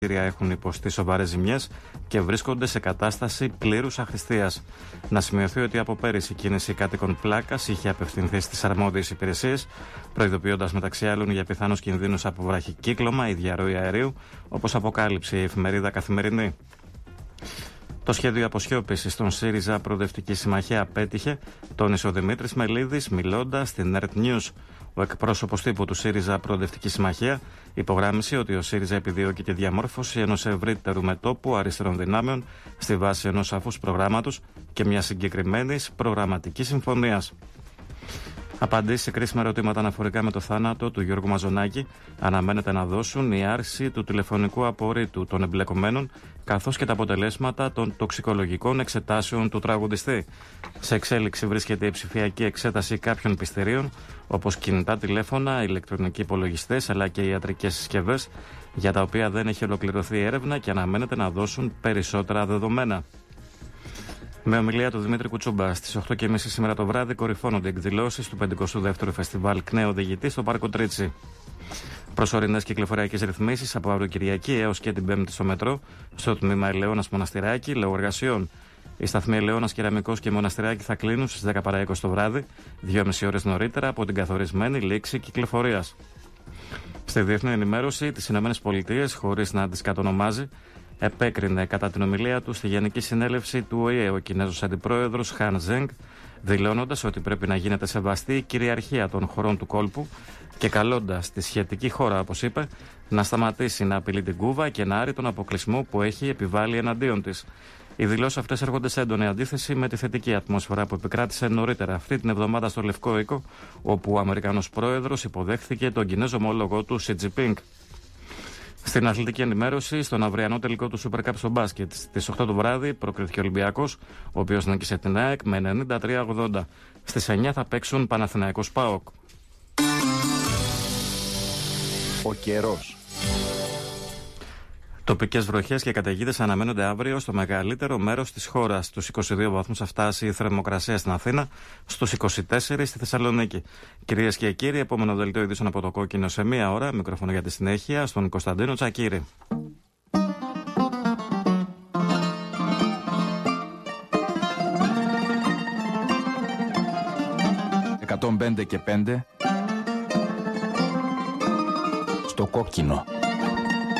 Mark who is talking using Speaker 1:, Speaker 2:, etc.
Speaker 1: έχουν υποστεί σοβαρές ζημιές και βρίσκονται σε κατάσταση πλήρους αχρηστίας. Να σημειωθεί ότι από πέρυσι η κίνηση κάτοικων Πλάκας είχε απευθυνθεί στις αρμόδιες υπηρεσίες, προειδοποιώντας μεταξύ άλλων για πιθανούς κινδύνους από βραχικύκλωμα ή διαρροή αερίου, όπως αποκάλυψε η εφημερίδα Καθημερινή. Το σχέδιο αποσιώπησης των ΣΥΡΙΖΑ Προοδευτική Συμμαχία απέτυχε, τόνισε ο Δημήτρης Μελίδης, μιλώντας στην ERT News. Ο εκπρόσωπος τύπου του ΣΥΡΙΖΑ Προοδευτική Συμμαχία υπογράμμισε ότι ο ΣΥΡΙΖΑ επιδιώκει τη διαμόρφωση ενός ευρύτερου μετώπου αριστερών δυνάμεων στη βάση ενός σαφούς προγράμματος και μιας συγκεκριμένης προγραμματικής συμφωνίας. Απαντήσεις σε κρίσιμα ερωτήματα αναφορικά με το θάνατο του Γιώργου Μαζονάκη αναμένεται να δώσουν η άρση του τηλεφωνικού απορρίτου των εμπλεκομένων, καθώς και τα αποτελέσματα των τοξικολογικών εξετάσεων του τραγουδιστή. Σε εξέλιξη βρίσκεται η ψηφιακή εξέταση κάποιων πιστηρίων, όπως κινητά τηλέφωνα, ηλεκτρονικοί υπολογιστές αλλά και ιατρικές συσκευές, για τα οποία δεν έχει ολοκληρωθεί η έρευνα και αναμένεται να δώσουν περισσότερα δεδομένα. Με ομιλία του Δημήτρη Κουτσούμπα στις 8.30 σήμερα το βράδυ κορυφώνονται εκδηλώσεις του 52ου Φεστιβάλ Κνέο Οδηγητή στο Πάρκο Τρίτσι. Προσωρινές κυκλοφοριακές ρυθμίσεις από αύριο Κυριακή έως και την Πέμπτη στο μετρό, στο τμήμα Ελαιώνας Μοναστηράκι, λόγω εργασιών. Οι σταθμοί Ελαιώνας, Κεραμικός και Μοναστηράκι θα κλείνουν στις 10 παρά 20 το βράδυ, 2,5 ώρες νωρίτερα από την καθορισμένη λήξη κυκλοφορίας. Στη διεθνή ενημέρωση, τις ΗΠΑ, χωρίς να τις κατονομάζει, επέκρινε κατά την ομιλία του στη Γενική Συνέλευση του ΟΗΕ ο Κινέζος Αντιπρόεδρος Χαν Ζενγκ, δηλώνοντας ότι πρέπει να γίνεται σεβαστή η κυριαρχία των χωρών του κόλπου και καλώντας τη σχετική χώρα, όπως είπε, να σταματήσει να απειλεί την Κούβα και να άρει τον αποκλεισμό που έχει επιβάλει εναντίον της. Οι δηλώσεις αυτές έρχονται σε έντονη αντίθεση με τη θετική ατμόσφαιρα που επικράτησε νωρίτερα αυτή την εβδομάδα στο Λευκό Οίκο, όπου ο Αμερικανός πρόεδρος υποδέχθηκε τον Κινέζο ομόλογο του Σι Τζινπίνγκ. Στην αθλητική ενημέρωση, στον αυριανό τελικό του Super Cup στο μπάσκετ, στις 8 το βράδυ προκρίθηκε ο Ολυμπιακός, ο οποίος νίκησε την ΑΕΚ με 93-80. Στις 9 θα παίξουν Παναθηναϊκός ΠΑΟΚ.
Speaker 2: Ο καιρός.
Speaker 1: Τοπικές βροχές και καταιγίδες αναμένονται αύριο στο μεγαλύτερο μέρος της χώρας. Στους 22 βαθμούς θα φτάσει η θερμοκρασία στην Αθήνα, στους 24 στη Θεσσαλονίκη. Κυρίες και κύριοι, επόμενο δελτίο ειδήσεων από το Κόκκινο σε μία ώρα. Μικρόφωνο για τη συνέχεια στον Κωνσταντίνο Τσακίρη.
Speaker 2: 105 και 5 στο Κόκκινο.